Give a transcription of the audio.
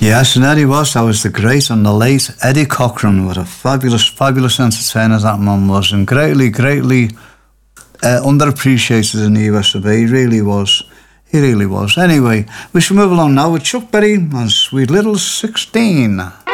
Yes, and Eddie was. That was the great and the late Eddie Cochran. What a fabulous, fabulous entertainer that man was, and greatly, greatly underappreciated in the US of A. He really was. He really was. Anyway, we shall move along now with Chuck Berry and Sweet Little 16.